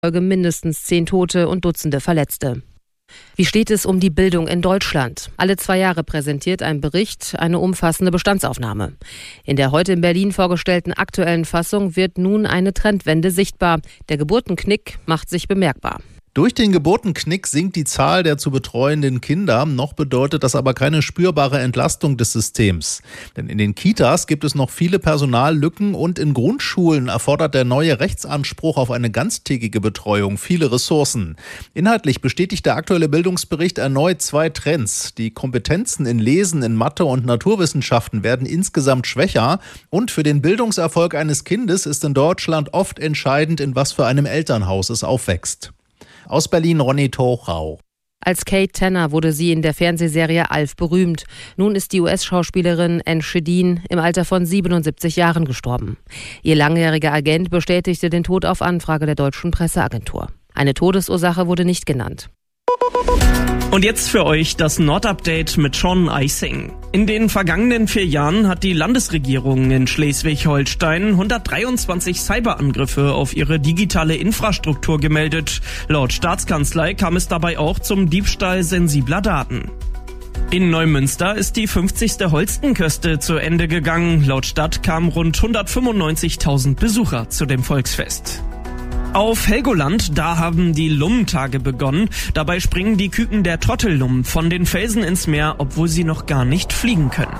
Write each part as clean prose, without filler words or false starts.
Folge mindestens 10 Tote und Dutzende Verletzte. Wie steht es um die Bildung in Deutschland? Alle 2 Jahre präsentiert ein Bericht eine umfassende Bestandsaufnahme. In der heute in Berlin vorgestellten aktuellen Fassung wird nun eine Trendwende sichtbar. Der Geburtenknick macht sich bemerkbar. Durch den Geburtenknick sinkt die Zahl der zu betreuenden Kinder. Noch bedeutet das aber keine spürbare Entlastung des Systems. Denn in den Kitas gibt es noch viele Personallücken und in Grundschulen erfordert der neue Rechtsanspruch auf eine ganztägige Betreuung viele Ressourcen. Inhaltlich bestätigt der aktuelle Bildungsbericht erneut 2 Trends. Die Kompetenzen in Lesen, in Mathe und Naturwissenschaften werden insgesamt schwächer. Und für den Bildungserfolg eines Kindes ist in Deutschland oft entscheidend, in was für einem Elternhaus es aufwächst. Aus Berlin Ronny Tochau. Als Kate Tanner wurde sie in der Fernsehserie Alf berühmt. Nun ist die US-Schauspielerin Anne Shedin im Alter von 77 Jahren gestorben. Ihr langjähriger Agent bestätigte den Tod auf Anfrage der deutschen Presseagentur. Eine Todesursache wurde nicht genannt. Und jetzt für euch das Nordupdate mit Sean Eising. In den vergangenen 4 Jahren hat die Landesregierung in Schleswig-Holstein 123 Cyberangriffe auf ihre digitale Infrastruktur gemeldet. Laut Staatskanzlei kam es dabei auch zum Diebstahl sensibler Daten. In Neumünster ist die 50. Holstenköste zu Ende gegangen. Laut Stadt kamen rund 195.000 Besucher zu dem Volksfest. Auf Helgoland, da haben die Lummentage begonnen. Dabei springen die Küken der Trottellummen von den Felsen ins Meer, obwohl sie noch gar nicht fliegen können.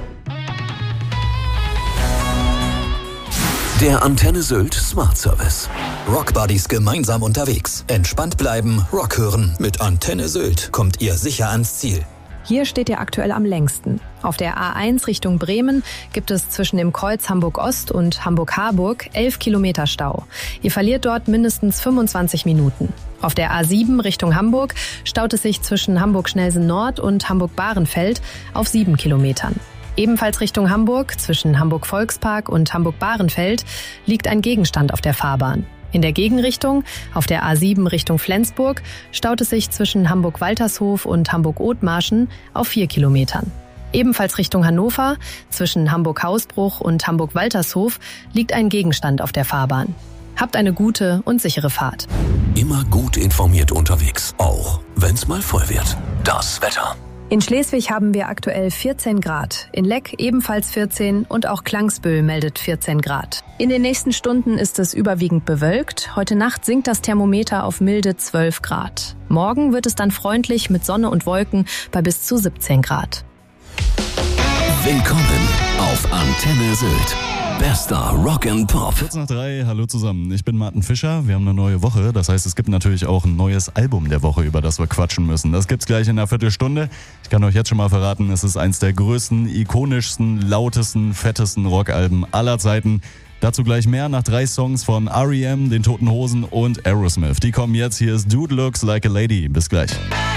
Der Antenne Sylt Smart Service. Rock Buddies gemeinsam unterwegs. Entspannt bleiben, Rock hören. Mit Antenne Sylt kommt ihr sicher ans Ziel. Hier steht ihr aktuell am längsten. Auf der A1 Richtung Bremen gibt es zwischen dem Kreuz Hamburg-Ost und Hamburg-Harburg 11 Kilometer Stau. Ihr verliert dort mindestens 25 Minuten. Auf der A7 Richtung Hamburg staut es sich zwischen Hamburg-Schnelsen-Nord und Hamburg-Bahrenfeld auf 7 Kilometern. Ebenfalls Richtung Hamburg, zwischen Hamburg-Volkspark und Hamburg-Bahrenfeld, liegt ein Gegenstand auf der Fahrbahn. In der Gegenrichtung, auf der A7 Richtung Flensburg, staut es sich zwischen Hamburg-Waltershof und Hamburg-Othmarschen auf 4 Kilometern. Ebenfalls Richtung Hannover, zwischen Hamburg-Hausbruch und Hamburg-Waltershof, liegt ein Gegenstand auf der Fahrbahn. Habt eine gute und sichere Fahrt. Immer gut informiert unterwegs, auch wenn's mal voll wird. Das Wetter. In Schleswig haben wir aktuell 14 Grad, in Leck ebenfalls 14 und auch Klangsbüll meldet 14 Grad. In den nächsten Stunden ist es überwiegend bewölkt. Heute Nacht sinkt das Thermometer auf milde 12 Grad. Morgen wird es dann freundlich mit Sonne und Wolken bei bis zu 17 Grad. Willkommen auf Antenne Sylt. Bester Rock and Pop. 2:45, hallo zusammen. Ich bin Martin Fischer. Wir haben eine neue Woche. Das heißt, es gibt natürlich auch ein neues Album der Woche, über das wir quatschen müssen. Das gibt's gleich in einer Viertelstunde. Ich kann euch jetzt schon mal verraten, es ist eins der größten, ikonischsten, lautesten, fettesten Rockalben aller Zeiten. Dazu gleich mehr nach 3 Songs von R.E.M., den Toten Hosen und Aerosmith. Die kommen jetzt. Hier ist Dude Looks Like a Lady. Bis gleich.